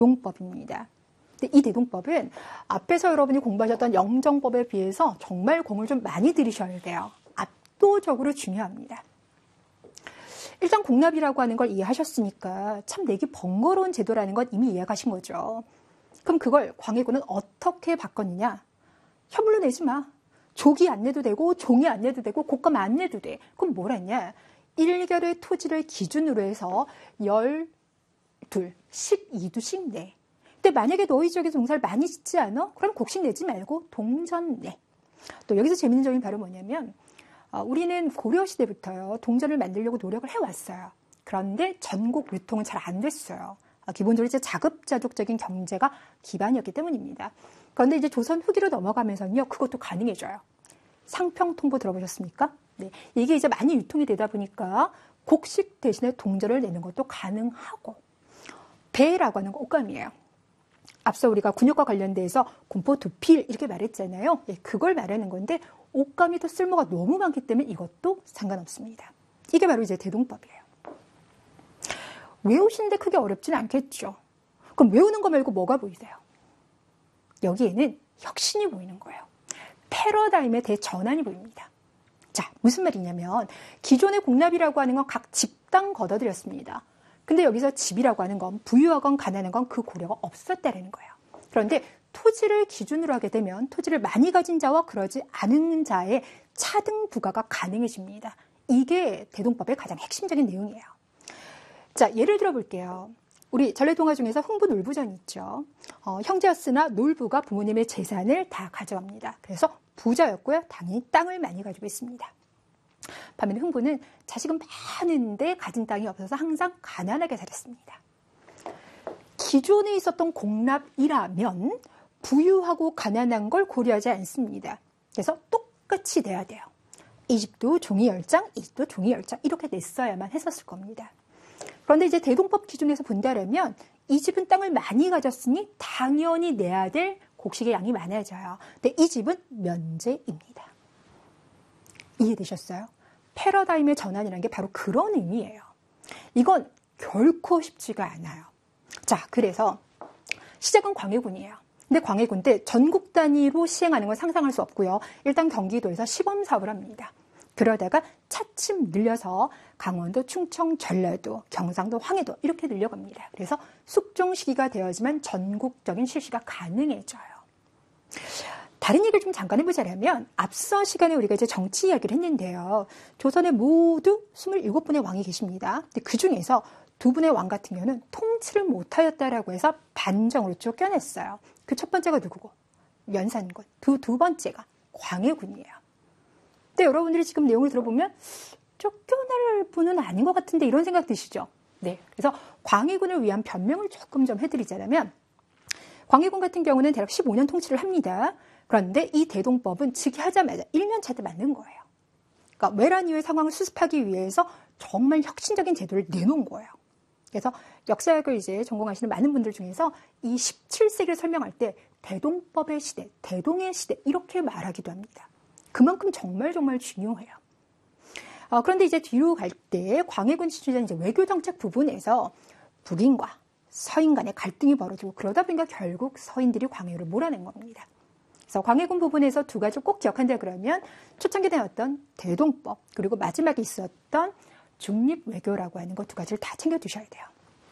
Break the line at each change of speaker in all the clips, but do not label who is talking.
대동법입니다. 근데 이 대동법은 앞에서 여러분이 공부하셨던 영정법에 비해서 정말 공을 좀 많이 들이셔야 돼요. 압도적으로 중요합니다. 일단 공납이라고 하는 걸 이해하셨으니까 참 내기 번거로운 제도라는 건 이미 이해하신 거죠. 그럼 그걸 광해군은 어떻게 바꿨느냐? 현물로 내지 마. 조기 안 내도 되고 종이 안 내도 되고 곡감 안 내도 돼. 그럼 뭘 했냐? 1결의 토지를 기준으로 해서 12, 12두씩 내. 근데 만약에 너희 지역에서 농사를 많이 짓지 않아? 그럼 곡식 내지 말고 동전 내. 또 여기서 재밌는 점이 바로 뭐냐면 우리는 고려시대부터요. 동전을 만들려고 노력을 해왔어요. 그런데 전국 유통은 잘 안 됐어요. 기본적으로 이제 자급자족적인 경제가 기반이었기 때문입니다. 그런데 이제 조선 후기로 넘어가면서는요. 그것도 가능해져요. 상평통보 들어보셨습니까? 네. 이게 이제 많이 유통이 되다 보니까 곡식 대신에 동전을 내는 것도 가능하고 배라고 하는 거 옷감이에요. 앞서 우리가 군역과 관련돼서 군포 두필 이렇게 말했잖아요. 예, 그걸 말하는 건데 옷감이 더 쓸모가 너무 많기 때문에 이것도 상관없습니다. 이게 바로 이제 대동법이에요. 외우시는데 크게 어렵지는 않겠죠. 그럼 외우는 거 말고 뭐가 보이세요? 여기에는 혁신이 보이는 거예요. 패러다임의 대전환이 보입니다. 자, 무슨 말이냐면 기존의 공납이라고 하는 건 각 집당 걷어들였습니다. 근데 여기서 집이라고 하는 건 부유하건 가난한 건 그 고려가 없었다는 거예요. 그런데 토지를 기준으로 하게 되면 토지를 많이 가진 자와 그러지 않은 자의 차등 부과가 가능해집니다. 이게 대동법의 가장 핵심적인 내용이에요. 자, 예를 들어 볼게요. 우리 전래동화 중에서 흥부 놀부전이 있죠. 형제였으나 놀부가 부모님의 재산을 다 가져갑니다. 그래서 부자였고요. 당연히 땅을 많이 가지고 있습니다. 반면에 흥부는 자식은 많은데 가진 땅이 없어서 항상 가난하게 살았습니다. 기존에 있었던 공납이라면 부유하고 가난한 걸 고려하지 않습니다. 그래서 똑같이 내야 돼요. 이 집도 종이 10장, 이 집도 종이 10장 이렇게 냈어야만 했었을 겁니다. 그런데 이제 대동법 기준에서 본다면 이 집은 땅을 많이 가졌으니 당연히 내야 될 곡식의 양이 많아져요. 근데 이 집은 면제입니다. 이해되셨어요? 패러다임의 전환이라는 게 바로 그런 의미예요. 이건 결코 쉽지가 않아요. 자, 그래서 시작은 광해군이에요. 근데 광해군 때 전국 단위로 시행하는 건 상상할 수 없고요. 일단 경기도에서 시범 사업을 합니다. 그러다가 차츰 늘려서 강원도, 충청, 전라도, 경상도, 황해도 이렇게 늘려갑니다. 그래서 숙종 시기가 되어야지만 전국적인 실시가 가능해져요. 다른 얘기를 좀 잠깐 해보자면 앞서 시간에 우리가 이제 정치 이야기를 했는데요. 조선에 모두 27분의 왕이 계십니다. 근데 그중에서 2분의 왕 같은 경우는 통치를 못하였다라고 해서 반정으로 쫓겨냈어요. 그 첫 번째가 누구고? 연산군. 두 번째가 광해군이에요. 근데 여러분들이 지금 내용을 들어보면 쫓겨날 분은 아닌 것 같은데 이런 생각 드시죠? 네. 그래서 광해군을 위한 변명을 조금 좀 해드리자면 광해군 같은 경우는 대략 15년 통치를 합니다. 그런데 이 대동법은 즉위하자마자 1년 차때 만든 거예요. 그러니까 외란 이후의 상황을 수습하기 위해서 정말 혁신적인 제도를 내놓은 거예요. 그래서 역사학을 이제 전공하시는 많은 분들 중에서 이 17세기를 설명할 때 대동법의 시대, 대동의 시대 이렇게 말하기도 합니다. 그만큼 정말 중요해요. 그런데 이제 뒤로 갈 때 광해군 시절에 이제 외교 정책 부분에서 북인과 서인 간의 갈등이 벌어지고 그러다 보니까 결국 서인들이 광해를 몰아낸 겁니다. 그래서 광해군 부분에서 두 가지를 꼭 기억한다 그러면 초창기 되었던 대동법 그리고 마지막에 있었던 중립외교라고 하는 것 두 가지를 다 챙겨두셔야 돼요.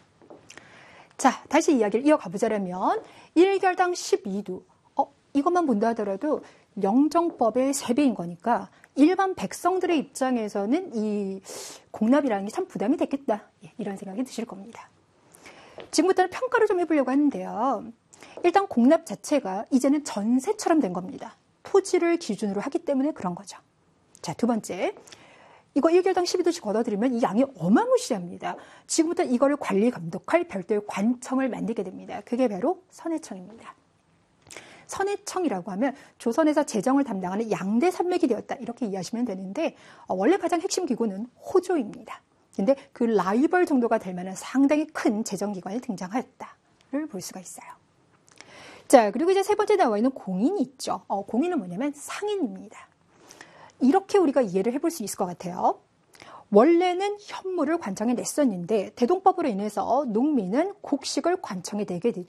자, 다시 이야기를 이어가 보자면 1결당 12두 이것만 본다 하더라도 영정법의 3배인 거니까 일반 백성들의 입장에서는 이 공납이라는 게 참 부담이 됐겠다. 이런 생각이 드실 겁니다. 지금부터는 평가를 좀 해보려고 하는데요. 일단 공납 자체가 이제는 전세처럼 된 겁니다. 토지를 기준으로 하기 때문에 그런 거죠. 자, 두 번째. 이거 1결당 12도씩 걷어들이면 이 양이 어마무시합니다. 지금부터 이거를 관리 감독할 별도의 관청을 만들게 됩니다. 그게 바로 선해청입니다. 선해청이라고 하면 조선에서 재정을 담당하는 양대 산맥이 되었다. 이렇게 이해하시면 되는데 원래 가장 핵심 기구는 호조입니다. 근데 그 라이벌 정도가 될 만한 상당히 큰 재정기관이 등장하였다를 볼 수가 있어요. 자, 그리고 이제 세 번째 나와 있는 공인이 있죠. 공인은 뭐냐면 상인입니다. 이렇게 우리가 이해를 해볼 수 있을 것 같아요. 원래는 현물을 관청에 냈었는데 대동법으로 인해서 농민은 곡식을 관청에 내게